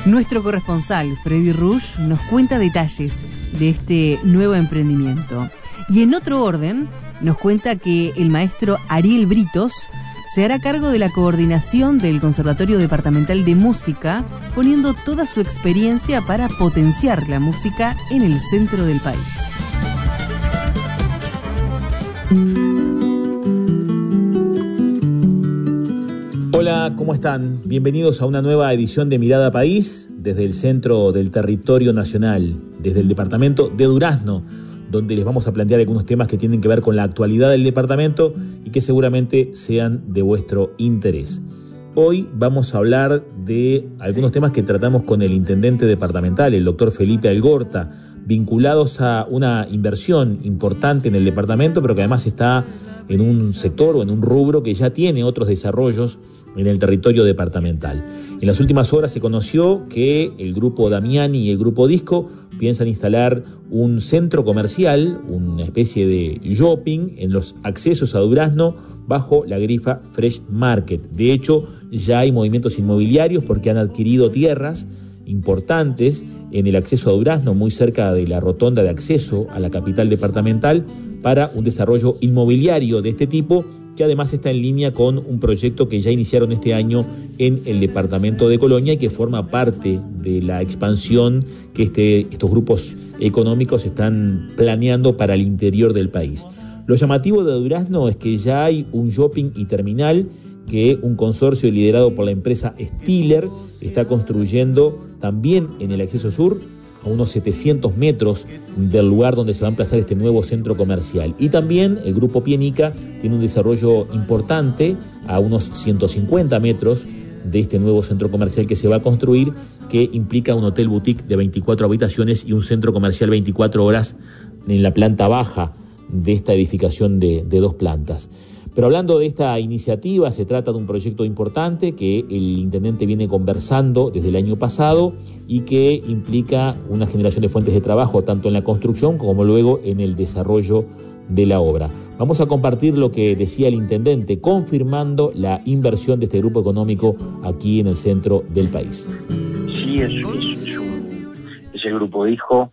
Nuestro corresponsal, Freddy Rush, nos cuenta detalles de este nuevo emprendimiento. Y en otro orden, nos cuenta que el maestro Ariel Britos se hará cargo de la coordinación del Conservatorio Departamental de Música, poniendo toda su experiencia para potenciar la música en el centro del país. Hola, ¿cómo están? Bienvenidos a una nueva edición de Mirada País, desde el centro del territorio nacional, desde el departamento de Durazno, donde les vamos a plantear algunos temas que tienen que ver con la actualidad del departamento y que seguramente sean de vuestro interés. Hoy vamos a hablar de algunos temas que tratamos con el intendente departamental, el doctor Felipe Algorta, vinculados a una inversión importante en el departamento, pero que además está en un sector o en un rubro que ya tiene otros desarrollos en el territorio departamental. En las últimas horas se conoció que el grupo Damiani y el grupo Disco piensan instalar un centro comercial, una especie de shopping en los accesos a Durazno bajo la grifa Fresh Market. De hecho, ya hay movimientos inmobiliarios porque han adquirido tierras importantes en el acceso a Durazno, muy cerca de la rotonda de acceso a la capital departamental, para un desarrollo inmobiliario de este tipo, que además está en línea con un proyecto que ya iniciaron este año en el departamento de Colonia y que forma parte de la expansión que estos grupos económicos están planeando para el interior del país. Lo llamativo de Durazno es que ya hay un shopping y terminal que un consorcio liderado por la empresa Stiller está construyendo también en el acceso sur, a unos 700 metros del lugar donde se va a emplazar este nuevo centro comercial. Y también el grupo Pienica tiene un desarrollo importante a unos 150 metros de este nuevo centro comercial que se va a construir, que implica un hotel boutique de 24 habitaciones y un centro comercial 24 horas en la planta baja de esta edificación de 2 plantas. Pero hablando de esta iniciativa, se trata de un proyecto importante que el intendente viene conversando desde el año pasado y que implica una generación de fuentes de trabajo tanto en la construcción como luego en el desarrollo de la obra. Vamos a compartir lo que decía el intendente, confirmando la inversión de este grupo económico aquí en el centro del país. Sí, ese grupo dijo,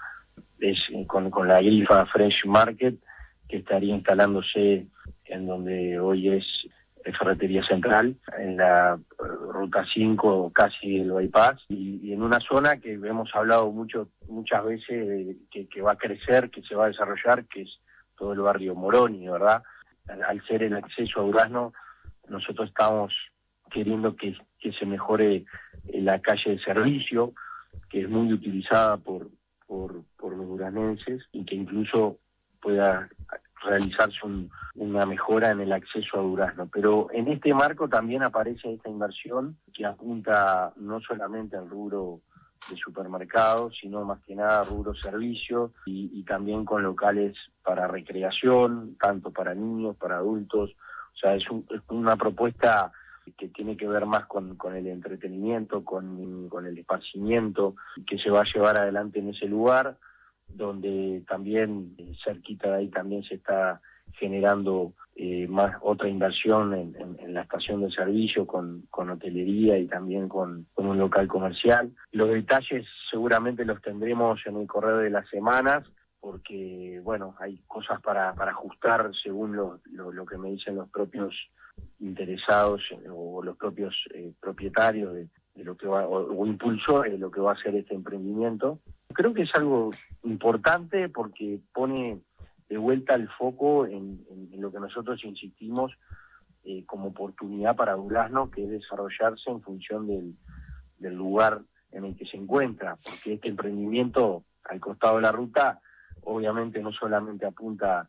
con la grifa Fresh Market, que estaría instalándose en donde hoy es Ferretería Central, en la Ruta 5, casi el bypass, y en una zona que hemos hablado muchas veces que va a crecer, que se va a desarrollar, que es todo el barrio Moroni, ¿verdad? Al ser el acceso a Durazno, nosotros estamos queriendo que se mejore la calle de servicio, que es muy utilizada por los duranenses, y que incluso pueda realizarse una mejora en el acceso a Durazno. Pero en este marco también aparece esta inversión que apunta no solamente al rubro de supermercados, sino más que nada rubro servicios y también con locales para recreación, tanto para niños, para adultos. O sea, es una propuesta que tiene que ver más con el entretenimiento, con el esparcimiento que se va a llevar adelante en ese lugar, donde también cerquita de ahí también se está generando más otra inversión en la estación de servicio con hotelería y también con un local comercial. Los detalles seguramente los tendremos en el correo de las semanas, porque bueno, hay cosas para ajustar según lo que me dicen los propios interesados o los propios propietarios de lo que va, o impulsores de lo que va a ser este emprendimiento. Creo que es algo importante porque pone de vuelta el foco en lo que nosotros insistimos como oportunidad para Durazno, que es desarrollarse en función del lugar en el que se encuentra, porque este emprendimiento al costado de la ruta obviamente no solamente apunta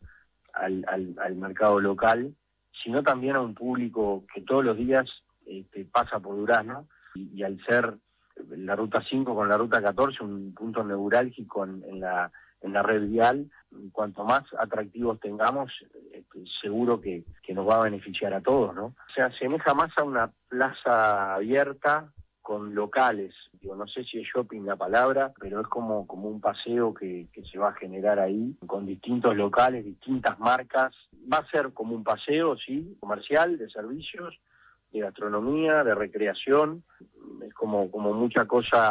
al mercado local, sino también a un público que todos los días pasa por Durazno, y al ser la Ruta 5 con la Ruta 14 un punto neurálgico en la red vial, cuanto más atractivos tengamos, seguro que nos va a beneficiar a todos, ¿no? Se asemeja más a una plaza abierta con locales. Digo, no sé si es shopping la palabra, pero es como un paseo que se va a generar ahí, con distintos locales, distintas marcas. Va a ser como un paseo, sí, comercial, de servicios, de gastronomía, de recreación. Es como mucha cosa